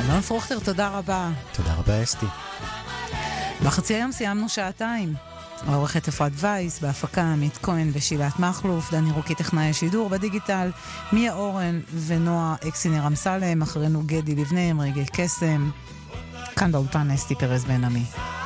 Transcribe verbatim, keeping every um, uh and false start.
אלון פרוכטר, תודה רבה. תודה רבה, אסתי. בחצי היום סיימנו שעתיים. העורכת אפרת וייס, בהפקה עמית כהן ושילת מחלוף, דני רוקי טכנאי השידור, בדיגיטל מיה אורן ונועה אקסינר אמסלם, אחרינו גדי לבנה, רגעי קסם, כאן באולפן אסתי פרז בן עמי.